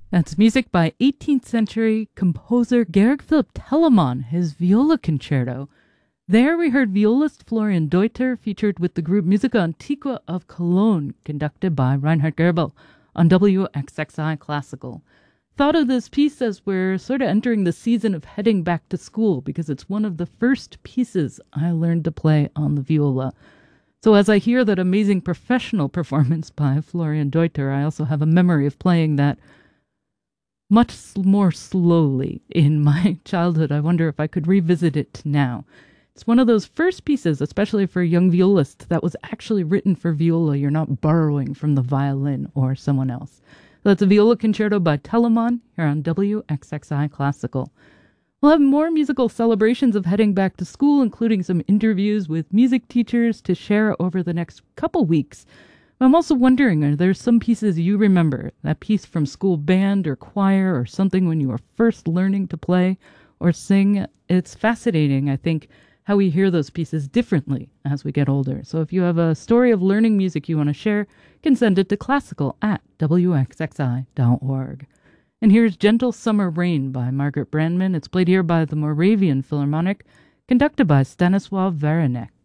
That's music by 18th century composer Georg Philipp Telemann, his viola concerto. There we heard violist Florian Deuter featured with the group Musica Antiqua of Cologne, conducted by Reinhard Goebel on WXXI Classical. Thought of this piece as we're sort of entering the season of heading back to school because it's one of the first pieces I learned to play on the viola. So as I hear that amazing professional performance by Florian Deuter, I also have a memory of playing that much more slowly in my childhood. I wonder if I could revisit it now. It's one of those first pieces, especially for a young violist, that was actually written for viola. You're not borrowing from the violin or someone else. So that's a viola concerto by Telemann here on WXXI Classical. We'll have more musical celebrations of heading back to school, including some interviews with music teachers to share over the next couple weeks. I'm also wondering, are there some pieces you remember? That piece from school band or choir or something when you were first learning to play or sing? It's fascinating, I think, how we hear those pieces differently as we get older. So if you have a story of learning music you want to share, you can send it to classical@wxxi.org. And here's Gentle Summer Rain by Margaret Brandman. It's played here by the Moravian Philharmonic, conducted by Stanislaw Varanek.